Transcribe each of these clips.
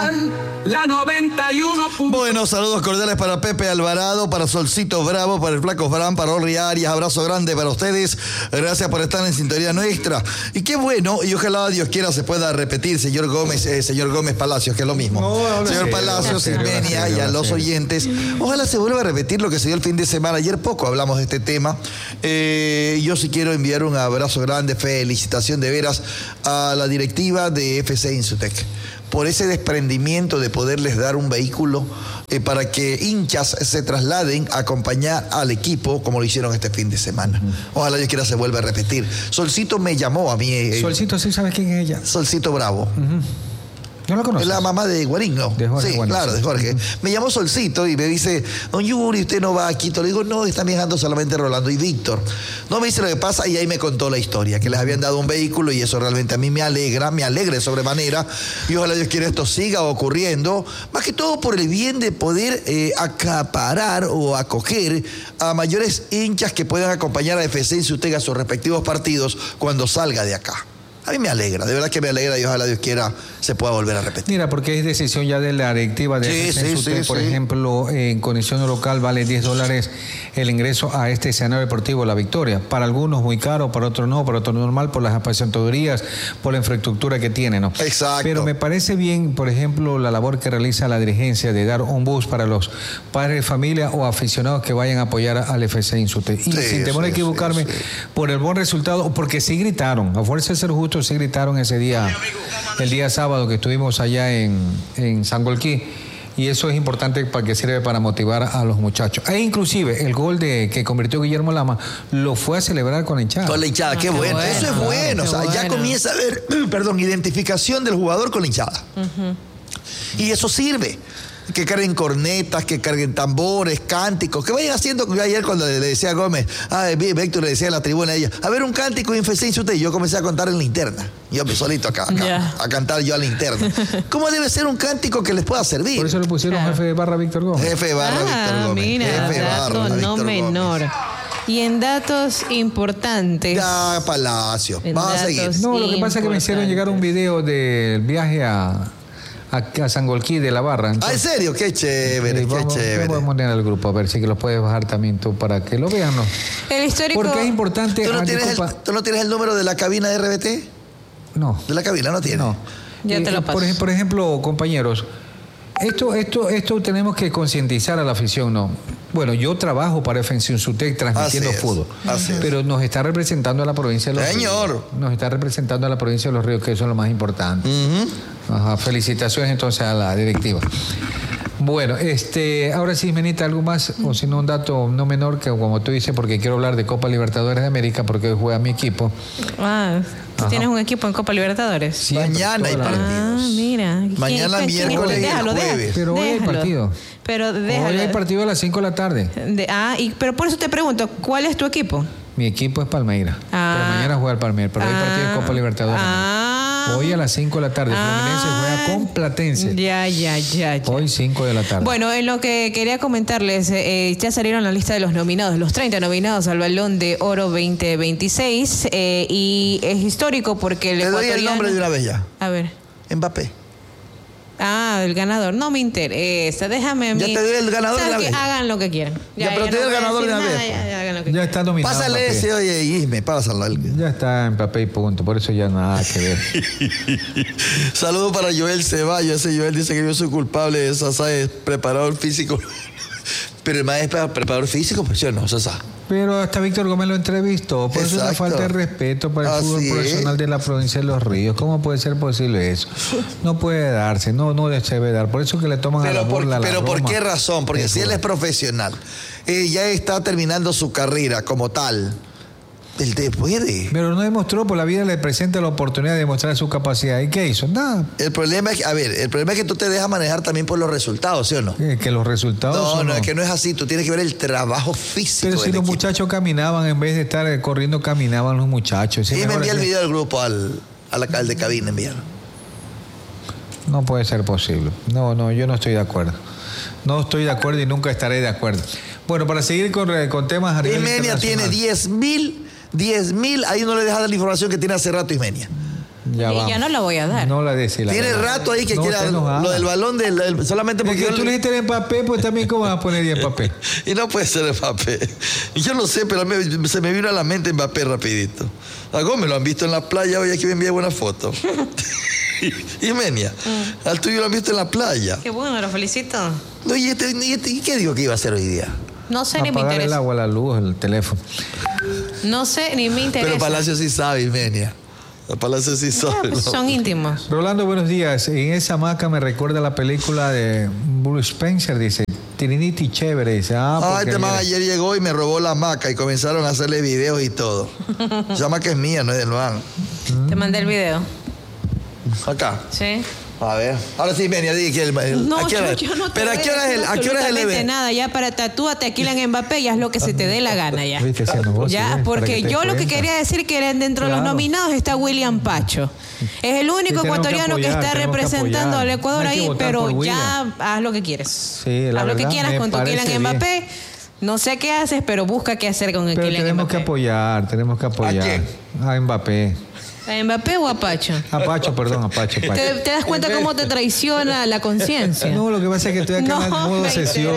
La 91. Bueno, saludos cordiales para Pepe Alvarado, para Solcito Bravo, para el Flaco Fran, para Orly Arias. Abrazo grande para ustedes. Gracias por estar en sintonía nuestra. Y qué bueno, y ojalá Dios quiera se pueda repetir, señor Gómez Palacios, que es lo mismo. Señor Palacios, Silvenia y a los oyentes. Ojalá se vuelva a repetir lo que se dio el fin de semana. Ayer poco hablamos de este tema. Yo sí quiero enviar un abrazo grande, felicitación de veras a la directiva de FC Insutec por ese desprendimiento de poderles dar un vehículo para que hinchas se trasladen a acompañar al equipo como lo hicieron este fin de semana. Ojalá Dios quiera se vuelva a repetir. Solcito me llamó a mí. Solcito, ¿sí sabes quién es ella? Solcito Bravo. ¿No la conoces? Es la mamá de Guarín, ¿no? De Jorge, sí, bueno, claro, de Jorge. Me llamó Solcito y me dice, don Yuri, usted no va a Quito. Le digo, no, están viajando solamente Rolando y Víctor. No me dice lo que pasa y ahí me contó la historia, que les habían dado un vehículo y eso realmente a mí me alegra de sobremanera. Y ojalá Dios quiera esto siga ocurriendo, más que todo por el bien de poder acaparar o acoger a mayores hinchas que puedan acompañar a FC Insutec a sus respectivos partidos cuando salga de acá. A mí me alegra, de verdad que me alegra y ojalá Dios quiera se pueda volver a repetir. Mira, porque es decisión ya de la directiva de FC, por ejemplo, en condición local vale $10 el ingreso a este escenario deportivo La Victoria. Para algunos muy caro, para otros no, para otros normal, por las apasiontadurías, por la infraestructura que tiene, ¿no? Exacto. Pero me parece bien, por ejemplo, la labor que realiza la dirigencia de dar un bus para los padres de familia o aficionados que vayan a apoyar al FC Insutec. Y sin temor a equivocarme, por el buen resultado, porque sí gritaron, a fuerza de ser justo, sí gritaron ese día, el día sábado que estuvimos allá en Sangolquí, y eso es importante para que sirve para motivar a los muchachos. E inclusive el gol que convirtió Guillermo Lama lo fue a celebrar con la hinchada. Con la hinchada, qué bueno. Eso es bueno. O sea, ya comienza a haber, identificación del jugador con la hinchada. Y eso sirve. Que carguen cornetas, que carguen tambores, cánticos, que vayan haciendo. Ayer cuando le decía a Gómez, Víctor le decía en la tribuna a ella, a ver un cántico en FC Insutec, yo comencé a contar en la interna. Yo me solito acá, a cantar yo a la interna. ¿Cómo debe ser un cántico que les pueda servir? Por eso le pusieron jefe barra Víctor Gómez. Jefe barra Víctor Gómez. Mira, jefe dato barra, no Víctor menor. Gómez. Y en datos importantes. Ya, Palacio. Vamos a seguir. No, lo que pasa es que me hicieron llegar un video del viaje a Sangolquí de la Barra. Entonces, ¿en serio? Qué chévere, qué chévere. Vamos a poner al grupo, a ver si que lo puedes bajar también tú para que lo vean, ¿no? El histórico. Porque es importante. ¿Tú no tienes el número de la cabina de RBT? No. ¿De la cabina no tienes? No. Ya te lo paso. Por ejemplo, compañeros, esto tenemos que concientizar a la afición, ¿no? Bueno, yo trabajo para FC Insutec transmitiendo fútbol, pero nos está representando a la provincia de Los Ríos. Nos está representando a la provincia de Los Ríos, que eso es lo más importante. Felicitaciones entonces a la directiva. Bueno, ahora sí, Menita, ¿algo más? O si no, un dato no menor que, como tú dices, porque quiero hablar de Copa Libertadores de América, porque hoy juega mi equipo. ¿Tú tienes un equipo en Copa Libertadores? Sí, mañana hay partidos. Mira. Mañana, miércoles y jueves. Pero hoy hay partido. Pero déjalo. Hoy hay partido a las 5 de la tarde. Pero por eso te pregunto, ¿cuál es tu equipo? Mi equipo es Palmeiras. Pero mañana juega el Palmeiras. Pero hay partido en Copa Libertadores. Hoy a las 5 de la tarde. Fluminense juega con Platense. Ya. Hoy 5 de la tarde. Bueno, en lo que quería comentarles, ya salieron la lista de los nominados, los 30 nominados al Balón de Oro 2026. Y es histórico porque el ecuatoriano... Te doy el nombre de una vez ya. A ver. Mbappé. El ganador. No me interesa. Déjame a mí. Ya te doy el ganador de una vez. Hagan lo que quieran. Pero te doy el ganador de una vez. Ya está nominado. Pásale ese, oye, Isme, pásalo. Ya está en papel y punto. Por eso ya nada que ver. Saludos para Joel Ceballos. Ese Joel dice que yo soy culpable de eso, ¿sabes? Preparador físico. Pero el maestro es preparador físico, pues yo no, Sasa. Pero hasta Víctor Gómez lo entrevistó. Por eso es una falta de respeto para el fútbol profesional de la provincia de Los Ríos. ¿Cómo puede ser posible eso? No puede darse, no debe dar. Por eso que le toman a la burla la Pero broma. ¿por qué razón? Porque si él es profesional, ya está terminando su carrera como tal, él te puede. Pero no demostró, por la vida le presenta la oportunidad de demostrar su capacidad. ¿Y qué hizo? Nada. El problema es que tú te dejas manejar también por los resultados, ¿sí o no? Que los resultados No, es que no es así. Tú tienes que ver el trabajo físico. Pero si los muchachos caminaban, en vez de estar corriendo, caminaban los muchachos. Sí, me envía el video del grupo al de cabina, envíalo. No puede ser posible. No, yo no estoy de acuerdo. No estoy de acuerdo y nunca estaré de acuerdo. Bueno, para seguir con temas a nivel Ismenia tiene 10.000, ahí no le deja dar la información que tiene hace rato Ismenia. Ya no la voy a dar. No la decís. Tiene rato ahí que quiera lo del balón solamente porque tú le dijiste el Mbappé, pues también cómo vas a poner el Mbappé. Y no puede ser Mbappé. Y yo no sé, pero se me vino a la mente Mbappé rapidito. Algo me lo han visto en la playa, hoy aquí me envía buena foto. Y Menia, al tuyo lo han visto en la playa. Qué bueno, lo felicito. No, ¿y qué digo que iba a hacer hoy día? No sé, ni me interesa. El agua, la luz, el teléfono. No sé, ni me interesa. Pero Palacio sí sabe, Menia. Palacio sí sabe. Pues son íntimos. Rolando, buenos días. En esa hamaca me recuerda la película de Bruce Spencer, dice. Trinity chévere, dice. Este man ayer llegó y me robó la hamaca y comenzaron a hacerle videos y todo. Esa hamaca es mía, no es del man. Te mandé el video. Acá. Sí. A ver. Ahora sí, Menia, di que no, yo no te pero ¿a qué hora es el evento? Nada, ya para tatúate aquí en Mbappé, ya es lo que se te dé la gana ya. Ya, porque yo lo que quería decir que dentro de los nominados está William Pacho. Es el único ecuatoriano que está representando al Ecuador ahí, pero ya haz lo que quieres. Haz lo que quieras con tu Kylian Mbappé. No sé qué haces, pero busca qué hacer con el Kylian Mbappé. Tenemos que apoyar. ¿A quién? A Mbappé. ¿A Mbappé o a Pacho? A Pacho. ¿Te das cuenta cómo te traiciona la conciencia? No, lo que pasa es que estoy acá en modo sesión.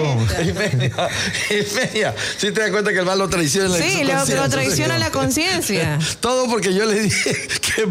Media. Sí te das cuenta que el mal lo traiciona la conciencia. Sí, lo traiciona la conciencia. Todo porque yo le dije que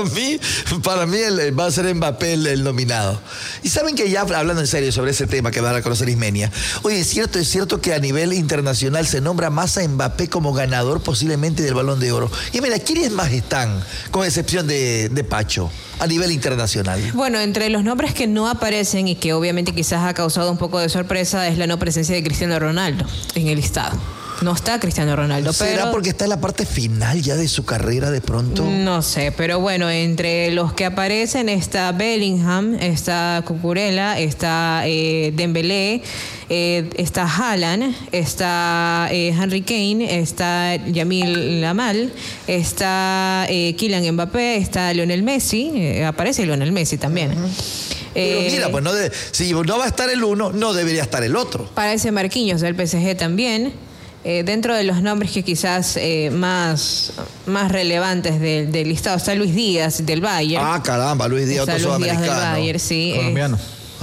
para mí va a ser Mbappé el nominado. Y saben que ya hablando en serio sobre ese tema que van a conocer Ismenia, oye, es cierto que a nivel internacional se nombra más a Mbappé como ganador posiblemente del Balón de Oro. Y mira, ¿quiénes más están? Con excepción de Pacho, a nivel internacional. Bueno, entre los nombres que no aparecen y que obviamente quizás ha causado un poco de sorpresa es la no presencia de Cristiano Ronaldo en el listado. No está Cristiano Ronaldo. ¿Será porque está en la parte final ya de su carrera de pronto? No sé, pero bueno, entre los que aparecen está Bellingham, está Cucurella, está Dembélé, está Haaland, está Harry Kane, está Yamil Lamal, está Kylian Mbappé, está Lionel Messi, aparece Lionel Messi también. Pero mira, pues si no va a estar el uno, no debería estar el otro. Parece Marquinhos del PSG también. Dentro de los nombres que quizás más relevantes del listado está Luis Díaz del Bayern. Ah, caramba, Luis Díaz, otro sudamericano. Del Bayern, sí. Colombiano.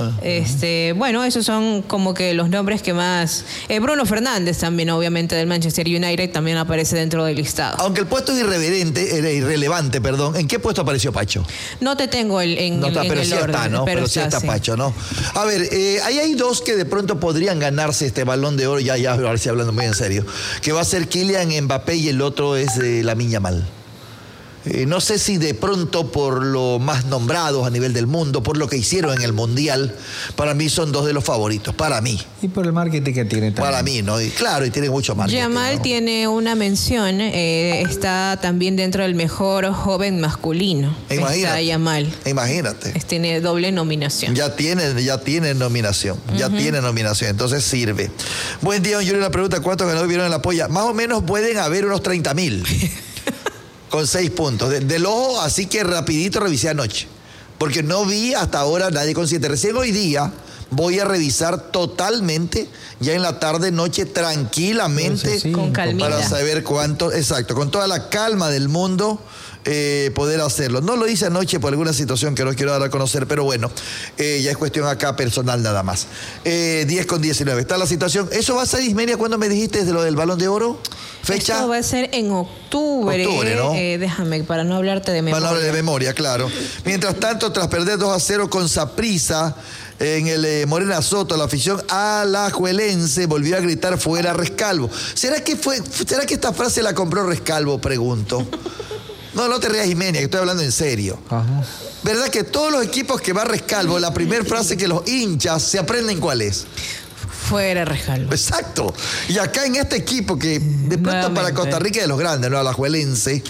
Bueno, esos son como que los nombres que más... Bruno Fernández también, obviamente, del Manchester United, también aparece dentro del listado. Aunque el puesto es irrelevante, ¿en qué puesto apareció Pacho? No te tengo pero sí orden, está, ¿no? Pero sí está Pacho, ¿no? A ver, ahí hay dos que de pronto podrían ganarse este Balón de Oro, ya, ahora sí hablando muy en serio, que va a ser Kylian Mbappé y el otro es Lamine Yamal. No sé si de pronto por lo más nombrados a nivel del mundo, por lo que hicieron en el Mundial, para mí son dos de los favoritos, para mí. Y por el marketing que tiene también. Para mí, ¿no? Y claro, y tiene mucho marketing. Yamal tiene una mención, está también dentro del mejor joven masculino. Imagínate. Está Yamal. Imagínate. Tiene doble nominación. Ya tiene nominación, tiene nominación, entonces sirve. Buen día, don Julio, la pregunta, ¿cuántos ganadores vieron en la polla? Más o menos pueden haber unos 30,000. Con 6 puntos. Del ojo, así que rapidito revisé anoche. Porque no vi hasta ahora nadie con 7. Recién hoy día voy a revisar totalmente, ya en la tarde, noche, tranquilamente. Sí, con calmita. Para saber cuánto, exacto, con toda la calma del mundo, poder hacerlo. No lo hice anoche por alguna situación que no quiero dar a conocer, pero bueno, ya es cuestión acá personal nada más. 10:19. Está la situación. ¿Eso va a ser, Ismenia, cuando me dijiste de lo del Balón de Oro? ¿Fecha? Esto va a ser en octubre. ¿No? Déjame, para no hablarte de memoria. Palabra de memoria, claro. Mientras tanto, tras perder 2-0 con Saprissa en el Morena Soto, la afición alajuelense volvió a gritar fuera Rescalvo. ¿Será que esta frase la compró Rescalvo? Pregunto. No te rías, Ismenia, que estoy hablando en serio. Ajá. ¿Verdad que todos los equipos que va Rescalvo, la primera frase que los hinchas se aprenden cuál es? Fuera Rescalvo. Exacto. Y acá en este equipo que de pronto para Costa Rica es de los grandes, ¿no? Alajuelense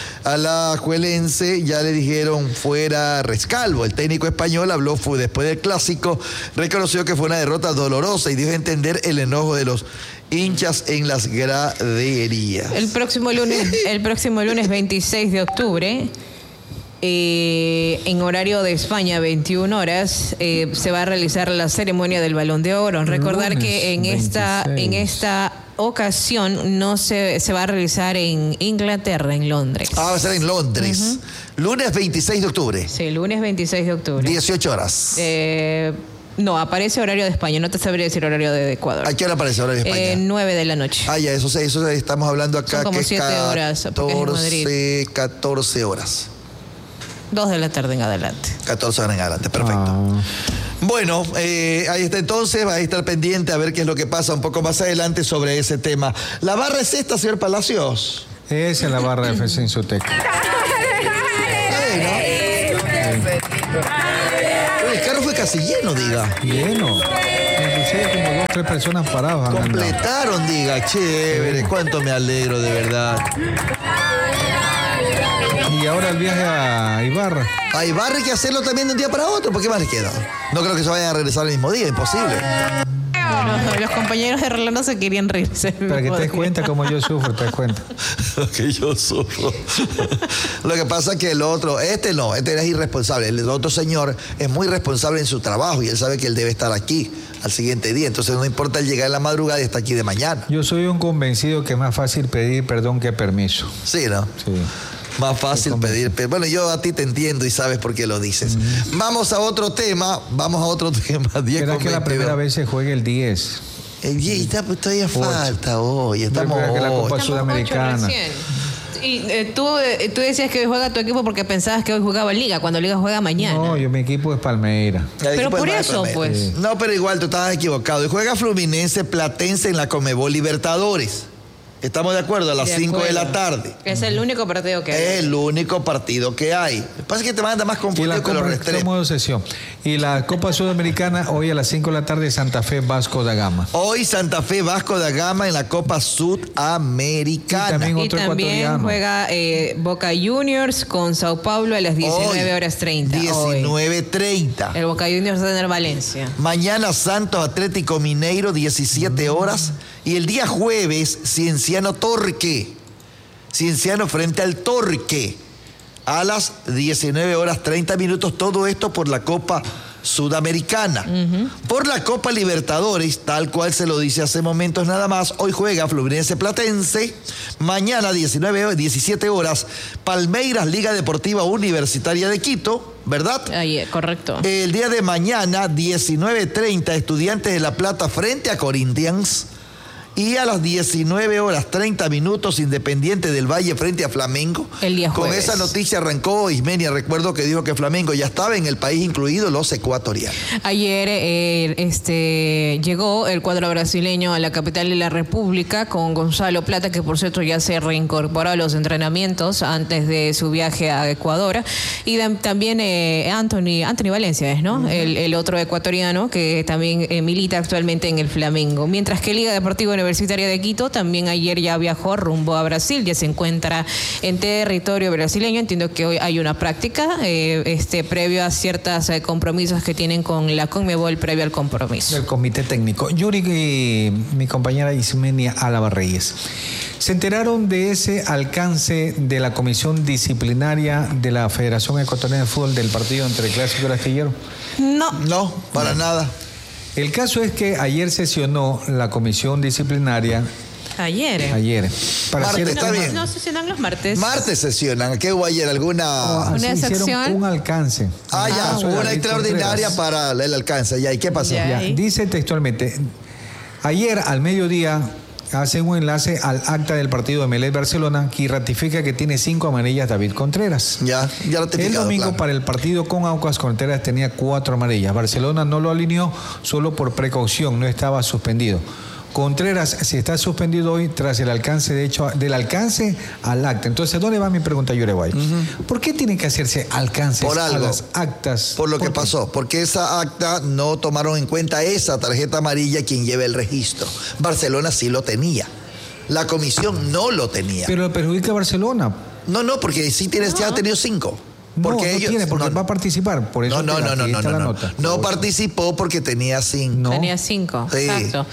ya le dijeron fuera Rescalvo. El técnico español habló después del clásico, reconoció que fue una derrota dolorosa y dio a entender el enojo de los hinchas en las graderías. El próximo lunes 26 de octubre, en horario de España, 21 horas, se va a realizar la ceremonia del Balón de Oro. Recordar que en esta ocasión no se va a realizar en Inglaterra, en Londres. Va a ser en Londres. Lunes 26 de octubre. Sí, lunes 26 de octubre. 18 horas. No, aparece horario de España. No te sabría decir horario de Ecuador. ¿A qué hora aparece horario de España? 9 de la noche. Ya, eso estamos hablando acá. Son como que 7 horas. 14 horas. 2 de la tarde en adelante. 14 horas en adelante, perfecto. Bueno, ahí está entonces, va a estar pendiente a ver qué es lo que pasa un poco más adelante sobre ese tema. ¿La barra es esta, señor Palacios? Esa es la barra de FC Insutec. El carro fue casi lleno, diga. Lleno. Inclusive como 2 o 3 personas paradas. Completaron, diga. Chévere, cuánto me alegro, de verdad. Y ahora el viaje a Ibarra. A Ibarra hay que hacerlo también de un día para otro. ¿Por qué más les queda? No creo que se vayan a regresar el mismo día, imposible. No, los compañeros de Rolando se querían reírse. Para que te des cuenta cómo yo sufro, te das cuenta. Que yo sufro. Lo que pasa es que el otro, este es irresponsable. El otro señor es muy responsable en su trabajo y él sabe que él debe estar aquí al siguiente día. Entonces no importa el llegar en la madrugada y está aquí de mañana. Yo soy un convencido que es más fácil pedir perdón que permiso. Sí, ¿no? Sí. Más fácil pedir. Bueno, yo a ti te entiendo y sabes por qué lo dices. Vamos a otro tema. 10 ¿Será que la primera vez se juegue el 10? El 10 todavía falta hoy. Estamos que la Copa Estamos Sudamericana. Y tú decías que hoy juega tu equipo porque pensabas que hoy jugaba Liga, cuando Liga juega mañana. No, mi equipo es Palmeiras. Pero por eso, pues. Sí. No, pero igual tú estabas equivocado. Y juega Fluminense Platense en la Conmebol Libertadores. ¿Estamos de acuerdo? A las 5 de la tarde. Es el único partido que hay. Es el único partido que hay. Lo que pasa es que te manda más confundido que los restreños. Y la Copa Sudamericana hoy a las 5 de la tarde, Santa Fe Vasco da Gama. Hoy Santa Fe Vasco da Gama en la Copa Sudamericana. Y también juega Boca Juniors con Sao Paulo a las 19:30. 19:30. El Boca Juniors va a tener Valencia. Mañana Santos Atlético Mineiro, 17 horas. Y el día jueves, Cienciano Torque. Cienciano frente al Torque. A las 19:30. Todo esto por la Copa Sudamericana. Por la Copa Libertadores, tal cual se lo dice hace momentos nada más. Hoy juega Fluminense Platense. Mañana, 17 horas, Palmeiras Liga Deportiva Universitaria de Quito. ¿Verdad? Ahí, correcto. El día de mañana, 19:30, Estudiantes de La Plata frente a Corinthians. Y a las 19:30, Independiente del Valle frente a Flamengo. El día jueves. Con esa noticia arrancó Ismenia. Recuerdo que dijo que Flamengo ya estaba en el país, incluidos los ecuatorianos. Ayer llegó el cuadro brasileño a la capital de la República con Gonzalo Plata, que por cierto ya se reincorporó a los entrenamientos antes de su viaje a Ecuador. Y también Anthony Valencia, ¿no? El otro ecuatoriano que también milita actualmente en el Flamengo. Mientras que Liga Deportiva Universitaria de Quito también ayer ya viajó rumbo a Brasil, ya se encuentra en territorio brasileño. Entiendo que hoy hay una práctica previo a ciertos compromisos que tienen con la Conmebol previo al compromiso. El comité técnico. Yuri y mi compañera Ismenia Álava Reyes, ¿se enteraron de ese alcance de la comisión disciplinaria de la Federación Ecuatoriana de Fútbol del partido entre Clásico y el Astillero? No, para nada. El caso es que ayer sesionó la comisión disciplinaria. Ayer. Para martes, está bien. No sesionan los martes. Martes sesionan. ¿Qué hubo ayer? ¿Alguna? Una sección. Un alcance. Una extraordinaria para el alcance. ¿Y qué pasó? Dice textualmente, ayer al mediodía hacen un enlace al acta del partido de Melec Barcelona que ratifica que tiene 5 amarillas David Contreras. Ya el domingo, claro, para el partido con Aucas, Contreras tenía 4 amarillas. Barcelona no lo alineó solo por precaución, no estaba suspendido. Contreras se está suspendido hoy tras el alcance, de hecho, del alcance al acta. Entonces, ¿dónde va mi pregunta, Yureguay? ¿Por qué tienen que hacerse alcances por algo, a las actas? Por lo que pasó, porque esa acta no tomaron en cuenta esa tarjeta amarilla quien lleva el registro. Barcelona sí lo tenía. La comisión no lo tenía. Pero perjudica a Barcelona. No, porque sí ya ha tenido 5. Porque va a participar. Por eso no participó porque tenía 5. Tenía 5, sí. Exacto.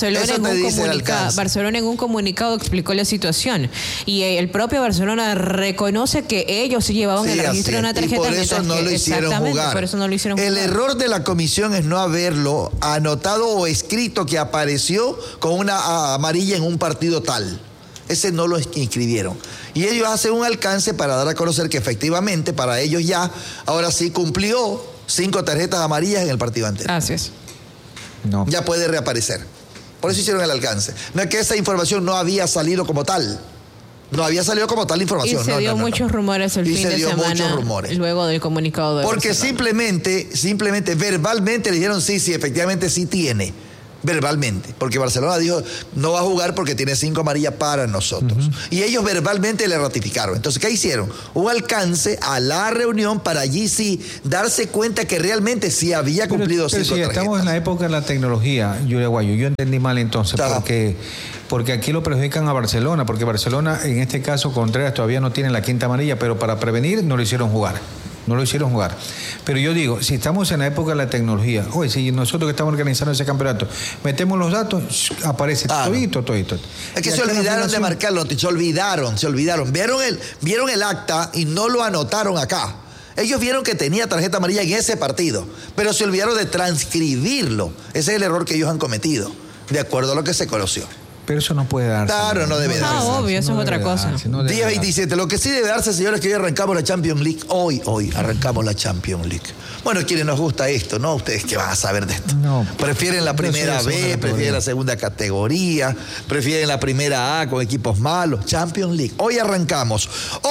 Barcelona en un comunicado explicó la situación. Y el propio Barcelona reconoce que ellos sí llevaban el registro de una tarjeta. Y por eso no lo hicieron jugar. Por eso no lo hicieron el jugar. error de la comisión es no haberlo anotado o escrito que apareció con una amarilla en un partido tal. ese no lo inscribieron. Y ellos hacen un alcance para dar a conocer que efectivamente para ellos ya, ahora sí cumplió 5 tarjetas amarillas en el partido anterior. Así es. No. Ya puede reaparecer. Por eso hicieron el alcance. No es que esa información no había salido como tal. No había salido como tal la información. Y se dio muchos rumores el fin de semana. Muchos rumores. Luego del comunicado de Porque simplemente, verbalmente le dijeron sí, efectivamente sí tiene. Verbalmente. Porque Barcelona dijo, no va a jugar porque tiene 5 amarillas para nosotros. Y ellos verbalmente le ratificaron. Entonces, ¿qué hicieron? Un alcance a la reunión para allí sí darse cuenta que realmente sí había cumplido 5 tarjetas. Estamos en la época de la tecnología, Uruguayo. Yo entendí mal entonces, porque aquí lo perjudican a Barcelona, porque Barcelona, en este caso, Contreras todavía no tiene la 5ª amarilla, pero para prevenir no lo hicieron jugar. No lo hicieron jugar. Pero yo digo, si estamos en la época de la tecnología, oye, si nosotros que estamos organizando ese campeonato, metemos los datos, aparece todito. Es que se olvidaron de marcarlo, se olvidaron. Vieron el acta y no lo anotaron acá. Ellos vieron que tenía tarjeta amarilla en ese partido, pero se olvidaron de transcribirlo. Ese es el error que ellos han cometido, de acuerdo a lo que se conoció. Pero eso no puede darse. Claro, no debe darse. Obvio, eso es otra cosa. 10-27. Lo que sí debe darse, señores, es que hoy arrancamos la Champions League. Hoy arrancamos la Champions League. Bueno, quienes nos gusta esto, ¿no? Ustedes que van a saber de esto. No. Prefieren la primera B, prefieren la segunda categoría, prefieren la primera A con equipos malos. Champions League. Hoy arrancamos.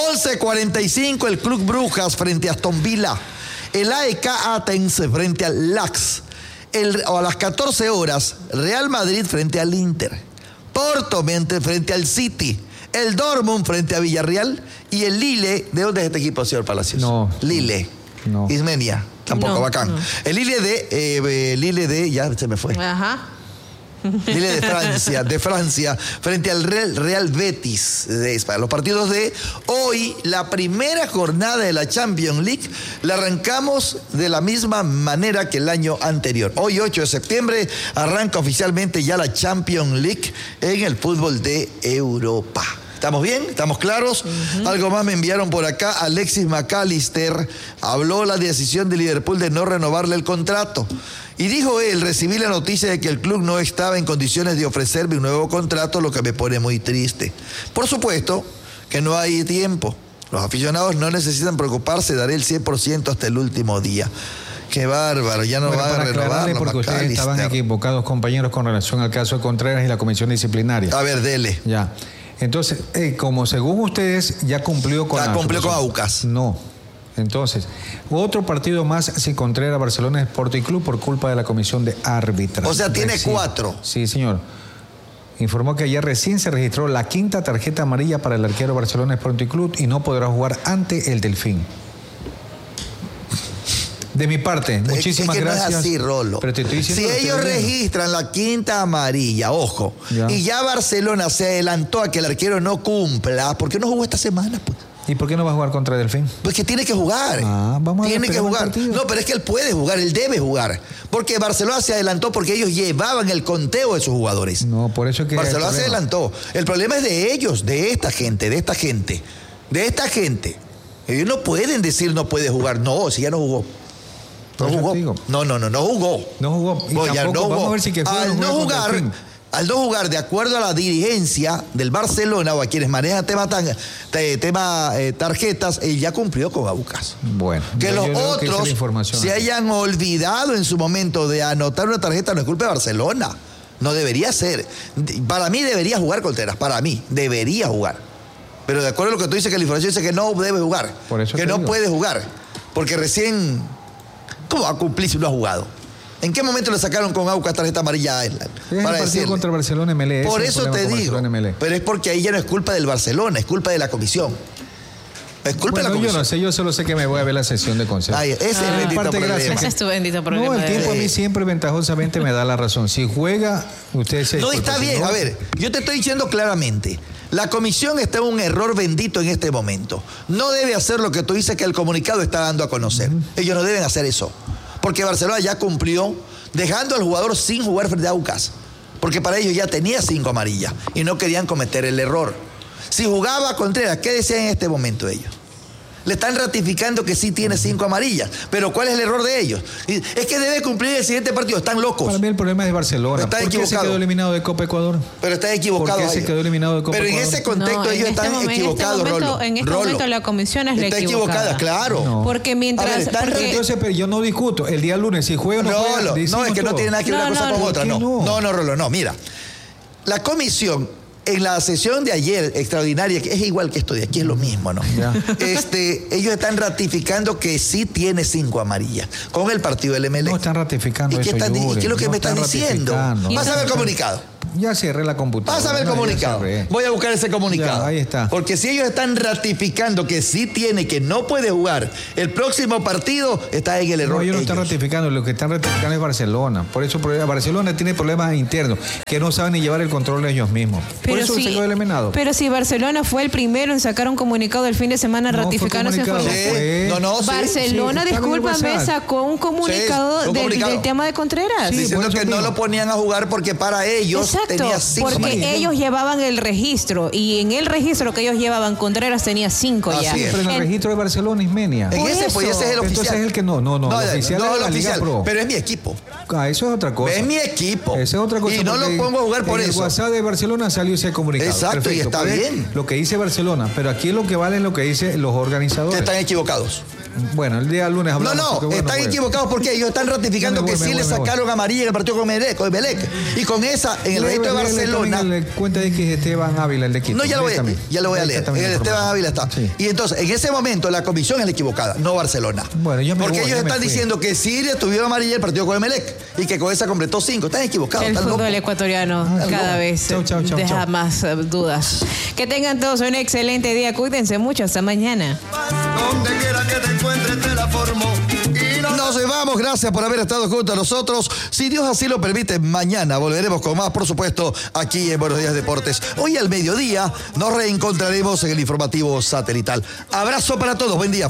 11:45, el Club Brujas frente a Aston Villa. El AEK Athens frente al LAX. A las 14 horas, Real Madrid frente al Inter. Porto frente al City, el Dortmund frente a Villarreal y el Lille. ¿De dónde es este equipo, señor Palacios? No. Lille. No. Ismenia. Tampoco, no, bacán. No. El Lille de, ya se me fue. Ajá. Lille de Francia, frente al Real Betis de España. Los partidos de hoy, la primera jornada de la Champions League, la arrancamos de la misma manera que el año anterior. Hoy, 8 de septiembre, arranca oficialmente ya la Champions League en el fútbol de Europa. ¿Estamos bien? ¿Estamos claros? Algo más me enviaron por acá. Alexis McAllister habló la decisión de Liverpool de no renovarle el contrato. Y dijo él, recibí la noticia de que el club no estaba en condiciones de ofrecerme un nuevo contrato, lo que me pone muy triste. Por supuesto que no hay tiempo. Los aficionados no necesitan preocuparse, daré el 100% hasta el último día. Qué bárbaro, ya no va a renovar. Porque ustedes estaban equivocados, compañeros, con relación al caso de Contreras y la comisión disciplinaria. A ver, dele. Ya. Entonces, como según ustedes ya cumplió con Aucas. No. Entonces, otro partido más sin Contreras, Barcelona Sporting Club por culpa de la comisión de árbitros. O sea, tiene 4. Sí, señor. Informó que ayer recién se registró la 5ª tarjeta amarilla para el arquero Barcelona Sporting Club y no podrá jugar ante el Delfín. De mi parte, muchísimas gracias. No es así, Rolo. Pero te estoy diciendo si ellos registran la 5ª amarilla, ojo, y ya Barcelona se adelantó a que el arquero no cumpla, ¿por qué no jugó esta semana, pues? ¿Y por qué no va a jugar contra Delfín? Pues que tiene que jugar. Tiene que jugar. No, pero es que él puede jugar, él debe jugar. Porque Barcelona se adelantó porque ellos llevaban el conteo de sus jugadores. No, por eso que Barcelona se adelantó. El problema es de ellos, de esta gente. Ellos no pueden decir no puede jugar. No, si ya no jugó. No jugó. No jugó. Y tampoco, ya no jugó. Vamos a ver si que Al no jugar, de acuerdo a la dirigencia del Barcelona o a quienes manejan tema tarjetas, él ya cumplió con Aucas. Bueno. Que los otros se hayan olvidado en su momento de anotar una tarjeta no es culpa de Barcelona. No debería ser. Para mí debería jugar Contreras. Para mí debería jugar. Pero de acuerdo a lo que tú dices, que la información dice que no debe jugar. Por eso que no puede jugar. Porque recién... ¿Cómo va a cumplir si no ha jugado? ¿En qué momento le sacaron con Aucas tarjeta amarilla a él? Para el partido contra Barcelona MLS. Por eso te digo. Pero es porque ahí ya no es culpa del Barcelona, es culpa de la comisión. Es culpa de la comisión. Yo no sé, yo solo sé que me voy a ver la sesión de consejo. Ese es el bendito problema. Ese es tu bendito problema. No, el tiempo a mí siempre ventajosamente me da la razón. Si juega, usted se... No, está bien. A ver, yo te estoy diciendo claramente. La comisión está en un error bendito en este momento. No debe hacer lo que tú dices que el comunicado está dando a conocer. Ellos no deben hacer eso. Porque Barcelona ya cumplió dejando al jugador sin jugar frente a Aucas. Porque para ellos ya tenía 5 amarillas y no querían cometer el error. Si jugaba Contreras, ¿qué decían en este momento ellos? Le están ratificando que sí tiene 5 amarillas. Pero ¿cuál es el error de ellos? Es que debe cumplir el siguiente partido. Están locos. Para mí el problema es de Barcelona. ¿Por qué se quedó eliminado de Copa Ecuador? Pero está equivocado. ¿Por qué se quedó eliminado de Copa Ecuador? Pero en ese contexto ellos están equivocados, Rolo. En este momento la comisión es la equivocada. Claro. No. Porque mientras... Entonces, pero yo no discuto. El día lunes, si juega o no juega, no, es que no tiene nada que ver una cosa con otra. No, Rolo, no. Mira, la comisión... En la sesión de ayer, extraordinaria, que es igual que esto de aquí, es lo mismo, ¿no? Ya. Ellos están ratificando que sí tiene 5 amarillas con el partido del Emelec. No están ratificando eso, ¿Y qué es lo que me están diciendo? Vas a ver el comunicado. Ya cerré la computadora. Pásame el comunicado. Voy a buscar ese comunicado. Ya, ahí está. Porque si ellos están ratificando que sí tiene, que no puede jugar el próximo partido, está en el error. No, ellos no están ratificando. Lo que están ratificando es Barcelona. Por eso Barcelona tiene problemas internos, que no saben ni llevar el control de ellos mismos. Pero por eso se quedó eliminado. Pero si Barcelona fue el primero en sacar un comunicado el fin de semana ratificando esa información. Barcelona, discúlpame, sacó un comunicado del tema de Contreras. Diciendo que no lo ponían a jugar porque para ellos... Exacto, porque ellos llevaban el registro y en el registro que ellos llevaban Contreras tenía 5 ya. Pero en el registro de Barcelona es Menia. Ese es el oficial. Entonces es el que no, el oficial es la Liga Pro. Pero es mi equipo. Eso es otra cosa. Es mi equipo. Esa es otra cosa. Y no lo pongo a jugar por eso. En el WhatsApp de Barcelona salió ese comunicado. Exacto, perfecto, y está bien. Lo que dice Barcelona, pero aquí lo que vale es lo que dicen los organizadores. Que están equivocados. Bueno, el día lunes hablamos. Están equivocados porque ellos están ratificando que sí le sacaron amarilla en el partido con Emelec. Y con esa, en el registro de Barcelona... Le cuenta de que Esteban Ávila, el de Quito. No, ya lo voy a leer. En el Esteban Ávila está. Sí. Y entonces, en ese momento, la comisión es la equivocada, no Barcelona. Bueno, porque ellos están diciendo que sí le tuvieron amarilla el partido con Emelec y que con esa completó 5. Están equivocados. El fútbol ecuatoriano cada vez deja más dudas. Que tengan todos un excelente día. Cuídense mucho. Hasta mañana. Donde quiera que te encuentres te la formo. Nos vamos, gracias por haber estado junto a nosotros. Si Dios así lo permite, mañana volveremos con más, por supuesto, aquí en Buenos Días Deportes. Hoy al mediodía nos reencontraremos en el informativo satelital. Abrazo para todos, buen día.